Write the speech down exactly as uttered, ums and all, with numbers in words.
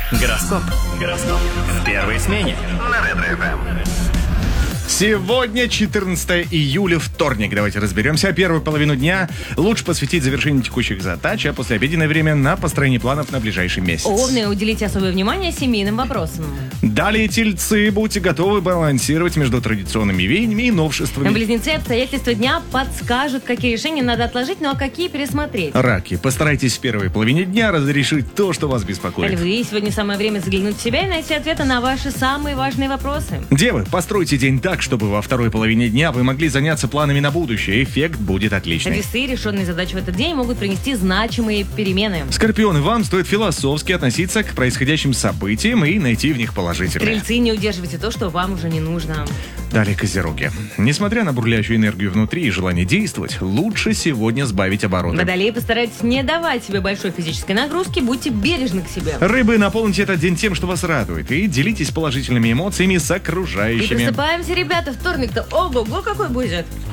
Гороскоп. Гороскоп. В первой смене. На Ретро-ФМ. Сегодня четырнадцатое июля, вторник. Давайте разберемся. А первую половину дня лучше посвятить завершению текущих задач, а послеобеденное время на построение планов на ближайший месяц. Овны, уделите особое внимание семейным вопросам. Далее, тельцы, будьте готовы балансировать между традиционными веяниями и новшествами. Близнецы, обстоятельства дня подскажут, какие решения надо отложить, ну а какие пересмотреть. Раки, постарайтесь в первой половине дня разрешить то, что вас беспокоит. Львы, сегодня самое время заглянуть в себя и найти ответы на ваши самые важные вопросы. Девы, постройте день так, чтобы во второй половине дня вы могли заняться планами на будущее. Эффект будет отличный. Весы, решенные задачи в этот день могут принести значимые перемены. Скорпионы, вам стоит философски относиться к происходящим событиям и найти в них положительное. Стрельцы, не удерживайте то, что вам уже не нужно. Далее, козероги. Несмотря на бурлящую энергию внутри и желание действовать, лучше сегодня сбавить обороты. Водолеи, постарайтесь не давать себе большой физической нагрузки, будьте бережны к себе. Рыбы, наполните этот день тем, что вас радует, и делитесь положительными эмоциями с И окружающими. просыпаемся, ребята, вторник-то ого-го какой будет.